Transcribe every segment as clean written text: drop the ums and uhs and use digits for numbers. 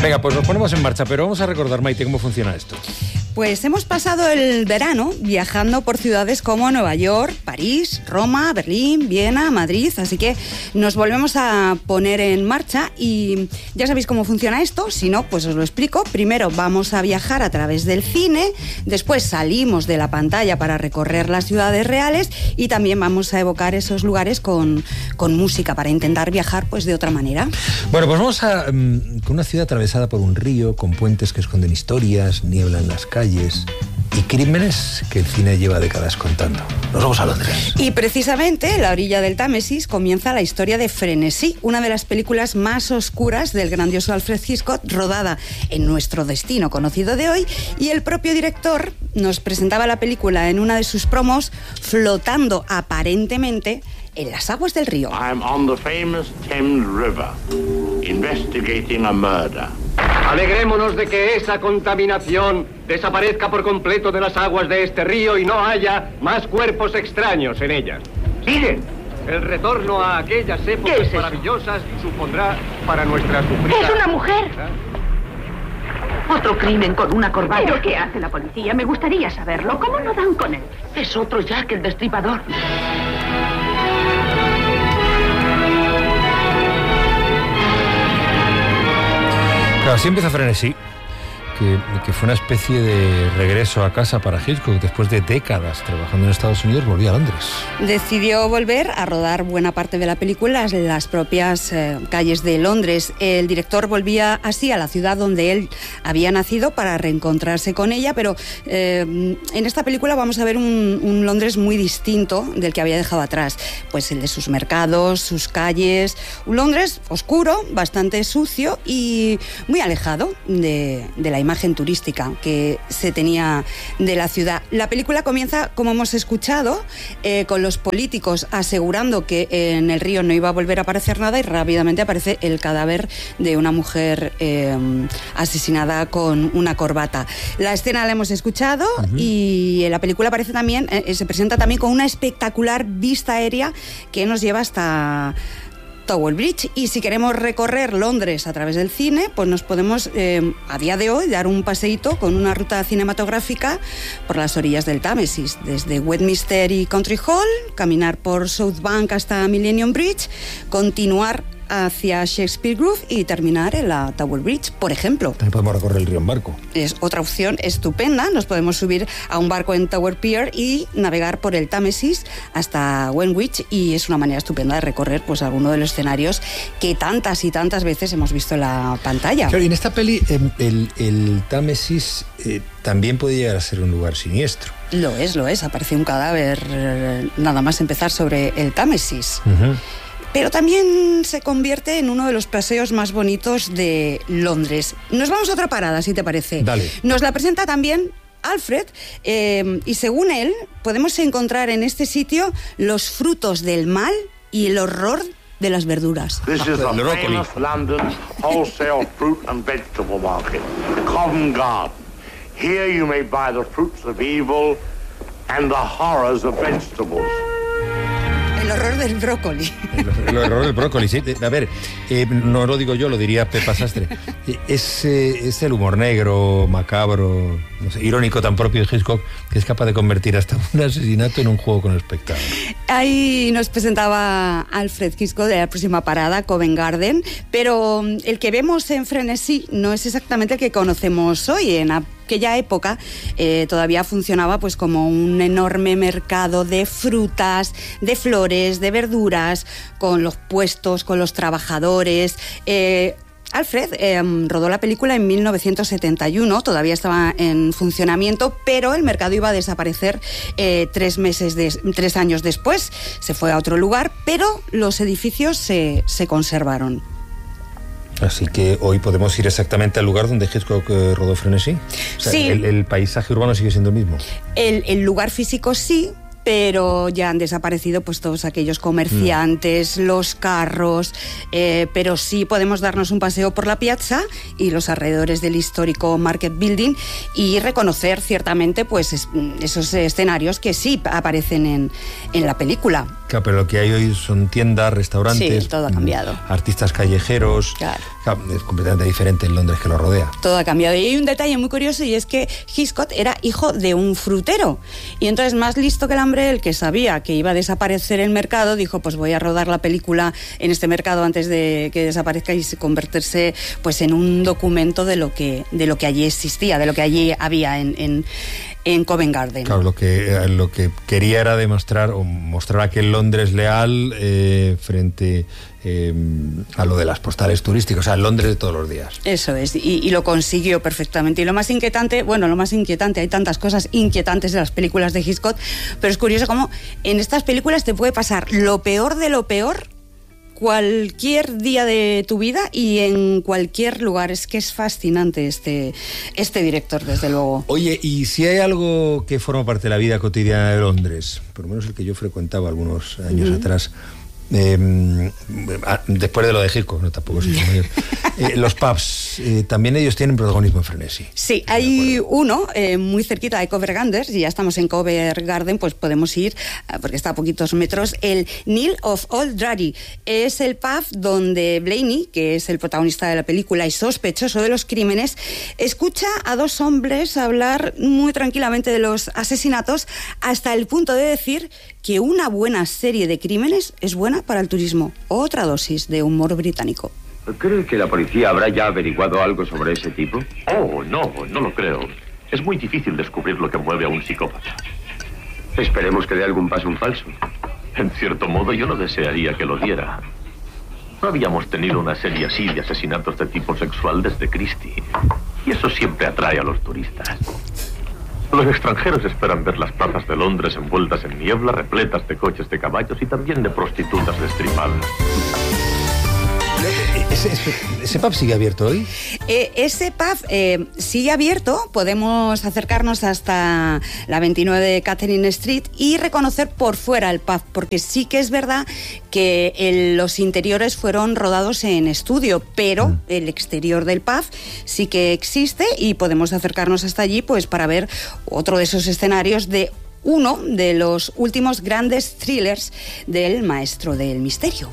Venga, pues nos ponemos en marcha, pero vamos a recordar, Maite, cómo funciona esto. Pues hemos pasado el verano viajando por ciudades como Nueva York, París, Roma, Berlín, Viena, Madrid, así que nos volvemos a poner en marcha y ya sabéis cómo funciona esto, si no, pues os lo explico. Primero vamos a viajar a través del cine, después salimos de la pantalla para recorrer las ciudades reales y también vamos a evocar esos lugares con música para intentar viajar pues de otra manera. Bueno, pues vamos con una ciudad atravesada por un río, con puentes que esconden historias, niebla en las calles y crímenes que el cine lleva décadas contando. Nos vamos a Londres. Y precisamente en la orilla del Támesis comienza la historia de Frenesí, una de las películas más oscuras del grandioso Alfred Hitchcock, rodada en nuestro destino conocido de hoy, y el propio director nos presentaba la película en una de sus promos flotando aparentemente en las aguas del río. I'm on the famous Thames River, investigating a murder. Alegrémonos de que esa contaminación desaparezca por completo de las aguas de este río y no haya más cuerpos extraños en ellas. ¡Sigue! El retorno a aquellas épocas maravillosas supondrá para nuestra sufrida... ¡Es una mujer! Otro crimen con una corbata. ¿Pero qué hace la policía? Me gustaría saberlo. ¿Cómo no dan con él? Es otro Jack el Destripador. Claro, así empieza Frenesí, que fue una especie de regreso a casa para Hitchcock. Después de décadas trabajando en Estados Unidos, volvió a Londres. Decidió volver a rodar buena parte de la película en las propias calles de Londres. El director volvía así a la ciudad donde él había nacido para reencontrarse con ella, pero en esta película vamos a ver un Londres muy distinto del que había dejado atrás. Pues el de sus mercados, sus calles, un Londres oscuro, bastante sucio y muy alejado de la imagen turística que se tenía de la ciudad. La película comienza, como hemos escuchado, con los políticos asegurando que en el río no iba a volver a aparecer nada y rápidamente aparece el cadáver de una mujer asesinada con una corbata. La escena la hemos escuchado y en la película aparece también, se presenta también con una espectacular vista aérea que nos lleva hasta Tower Bridge, y si queremos recorrer Londres a través del cine, pues nos podemos a día de hoy dar un paseíto con una ruta cinematográfica por las orillas del Támesis, desde Westminster y Country Hall, caminar por South Bank hasta Millennium Bridge, continuar hacia Shakespeare Grove y terminar en la Tower Bridge, por ejemplo. También podemos recorrer el río en barco. Es otra opción estupenda. Nos podemos subir a un barco en Tower Pier y navegar por el Támesis hasta Greenwich, y es una manera estupenda de recorrer pues alguno de los escenarios que tantas y tantas veces hemos visto en la pantalla. Claro, y en esta peli el Támesis también puede llegar a ser un lugar siniestro. Lo es. Aparece un cadáver nada más empezar sobre el Támesis. Pero también se convierte en uno de los paseos más bonitos de Londres. Nos vamos a otra parada, si te parece. Dale. Nos la presenta también Alfred, y según él, podemos encontrar en este sitio los frutos del mal y el horror de las verduras. This is the famous London wholesale fruit and vegetable market, Covent Garden. Here you may buy the fruits of evil and the horrors of vegetables. El horror del brócoli. El horror del brócoli, sí. A ver, no lo digo yo, lo diría Pepa Sastre. Es el humor negro, macabro, no sé, irónico tan propio de Hitchcock, que es capaz de convertir hasta un asesinato en un juego con el espectador. Ahí nos presentaba Alfred Hitchcock de la próxima parada, Covent Garden, pero el que vemos en Frenesí no es exactamente el que conocemos hoy. En aquella época todavía funcionaba pues como un enorme mercado de frutas, de flores, de verduras, con los puestos, con los trabajadores. Alfred rodó la película en 1971, todavía estaba en funcionamiento, pero el mercado iba a desaparecer 3 años después. Se fue a otro lugar, pero los edificios se conservaron. Así que hoy podemos ir exactamente al lugar donde Hitchcock rodó Frenesí. O sea, sí. El paisaje urbano sigue siendo el mismo. El lugar físico sí, pero ya han desaparecido pues todos aquellos comerciantes, los carros, pero sí podemos darnos un paseo por la piazza y los alrededores del histórico Market Building y reconocer ciertamente pues esos escenarios que sí aparecen en la película. Claro, pero lo que hay hoy son tiendas, restaurantes... Sí, todo ha cambiado. Artistas callejeros... Claro. Es completamente diferente en Londres que lo rodea. Todo ha cambiado. Y hay un detalle muy curioso, y es que Hitchcock era hijo de un frutero. Y entonces, más listo que el hambre, el que sabía que iba a desaparecer el mercado, dijo, pues voy a rodar la película en este mercado antes de que desaparezca y convertirse pues en un documento de lo que allí existía, de lo que allí había en Covent Garden. Claro, lo que quería era demostrar o mostrar aquel Londres leal frente a lo de las postales turísticas, o sea, el Londres de todos los días. Eso es, y lo consiguió perfectamente. Y lo más inquietante, hay tantas cosas inquietantes en las películas de Hitchcock, pero es curioso cómo en estas películas te puede pasar lo peor de lo peor cualquier día de tu vida y en cualquier lugar. Es que es fascinante este director, desde luego. Oye, y si hay algo que forma parte de la vida cotidiana de Londres, por lo menos el que yo frecuentaba algunos años atrás, después de lo de Hitchcock, no, tampoco soy mayor, los pubs, también ellos tienen protagonismo en frenesí. Sí, hay uno muy cerquita de Covent Garden, y ya estamos en Covent Garden, pues podemos ir, porque está a poquitos metros, el Neil of Old Drury. Es el pub donde Blaney, que es el protagonista de la película y sospechoso de los crímenes, escucha a dos hombres hablar muy tranquilamente de los asesinatos, hasta el punto de decir que una buena serie de crímenes es buena para el turismo. Otra dosis de humor británico. ¿Cree que la policía habrá ya averiguado algo sobre ese tipo? Oh, no lo creo. Es muy difícil descubrir lo que mueve a un psicópata. Esperemos que dé algún paso en falso. En cierto modo, yo no desearía que lo diera. No habíamos tenido una serie así de asesinatos de tipo sexual desde Christie. Y eso siempre atrae a los turistas. Los extranjeros esperan ver las plazas de Londres envueltas en niebla, repletas de coches de caballos y también de prostitutas destripadas. ¿Ese pub sigue abierto hoy? Ese pub sigue abierto. Podemos acercarnos hasta la 29 de Catherine Street y reconocer por fuera el pub, porque sí que es verdad que los interiores fueron rodados en estudio, pero el exterior del pub sí que existe y podemos acercarnos hasta allí pues para ver otro de esos escenarios de uno de los últimos grandes thrillers del maestro del misterio.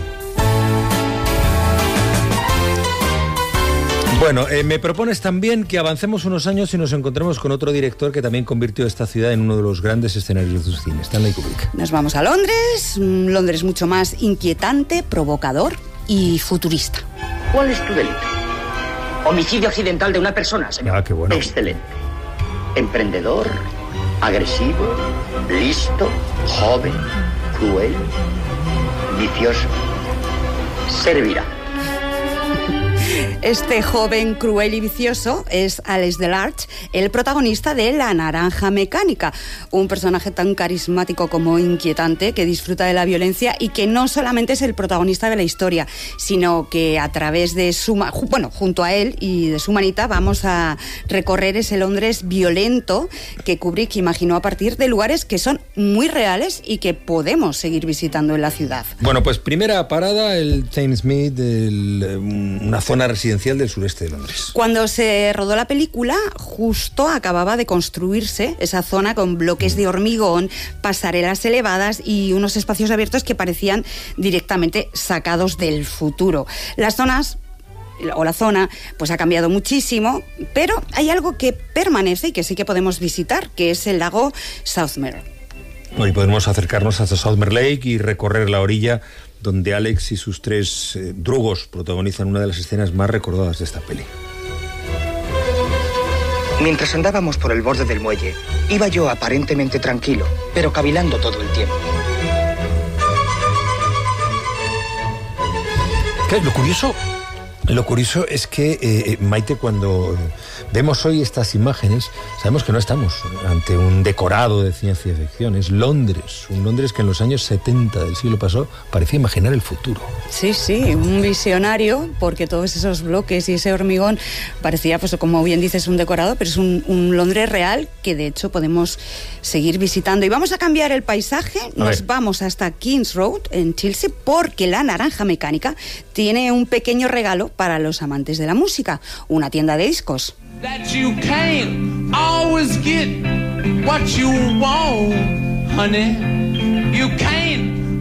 Bueno, me propones también que avancemos unos años y nos encontremos con otro director que también convirtió esta ciudad en uno de los grandes escenarios de su cine, Stanley Kubrick. Nos vamos a Londres, un Londres mucho más inquietante, provocador y futurista. ¿Cuál es tu delito? Homicidio accidental de una persona, señor. Ah, qué bueno. Excelente. Emprendedor, agresivo, listo, joven, cruel, vicioso. Servirá. Este joven cruel y vicioso es Alex Delarge, el protagonista de La Naranja Mecánica, un personaje tan carismático como inquietante que disfruta de la violencia y que no solamente es el protagonista de la historia, sino que a través de junto a él y de su manita vamos a recorrer ese Londres violento que Kubrick imaginó a partir de lugares que son muy reales y que podemos seguir visitando en la ciudad. Bueno, pues primera parada, el Thamesmead, una zona residencial del sureste de Londres. Cuando se rodó la película, justo acababa de construirse esa zona con bloques de hormigón, pasarelas elevadas y unos espacios abiertos que parecían directamente sacados del futuro. La zona pues ha cambiado muchísimo, pero hay algo que permanece y que sí que podemos visitar, que es el lago Southmere. Hoy podemos acercarnos hasta Southmere Lake y recorrer la orilla donde Alex y sus tres drugos protagonizan una de las escenas más recordadas de esta peli. Mientras andábamos por el borde del muelle, iba yo aparentemente tranquilo, pero cavilando todo el tiempo. Lo curioso es que, Maite, cuando vemos hoy estas imágenes, sabemos que no estamos ante un decorado de ciencia ficción. Es Londres, un Londres que en los años 70 del siglo pasado parecía imaginar el futuro. Sí, un visionario, porque todos esos bloques y ese hormigón parecía, pues como bien dices, un decorado, pero es un Londres real que de hecho podemos seguir visitando. Y vamos a cambiar el paisaje, nos vamos hasta King's Road en Chelsea, porque La Naranja Mecánica tiene un pequeño regalo para los amantes de la música, una tienda de discos. That you can't always get what you want, honey. You can't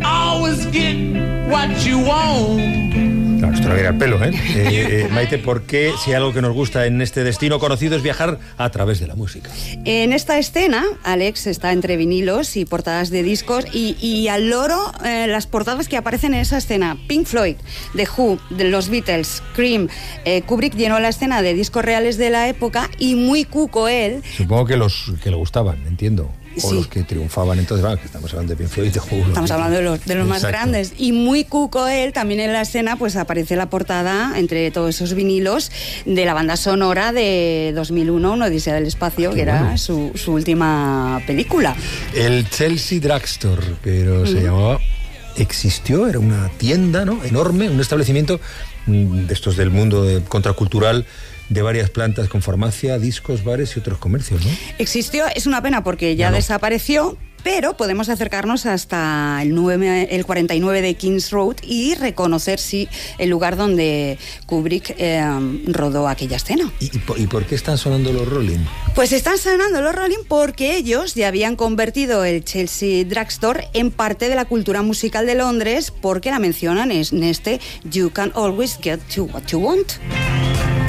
get what you want. Claro, esto no viene al pelo, ¿eh? Maite, ¿por qué, si algo que nos gusta en este destino conocido es viajar a través de la música? En esta escena, Alex está entre vinilos y portadas de discos y al loro las portadas que aparecen en esa escena. Pink Floyd, The Who, los Beatles, Cream. Kubrick llenó la escena de discos reales de la época y muy cuco él. Supongo que los que le gustaban, entiendo. O sí. Los que triunfaban, entonces, que estamos hablando de Pink Floyd, estamos hablando de los más grandes. Y muy cuco él, también en la escena, pues aparece la portada, entre todos esos vinilos, de la banda sonora de 2001, Una Odisea del Espacio, que era su última película. El Chelsea Drugstore, pero se llamaba... Existió, era una tienda, ¿no?, enorme, un establecimiento de estos del mundo contracultural, de varias plantas con farmacia, discos, bares y otros comercios, ¿no? Existió, es una pena porque ya desapareció, pero podemos acercarnos hasta el 49 de Kings Road y reconocer, sí, el lugar donde Kubrick rodó aquella escena. ¿Y por qué están sonando los Rolling? Pues están sonando los Rolling porque ellos ya habían convertido el Chelsea Drugstore en parte de la cultura musical de Londres, porque la mencionan en este You Can Always Get to What You Want.